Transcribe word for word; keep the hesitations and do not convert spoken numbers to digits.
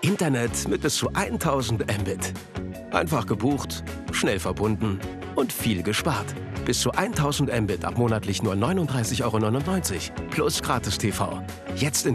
Internet mit bis zu tausend Mbit. Einfach gebucht, schnell verbunden und viel gespart. Bis zu tausend Mbit ab monatlich nur neununddreißig Euro neunundneunzig plus Gratis-T V. Jetzt in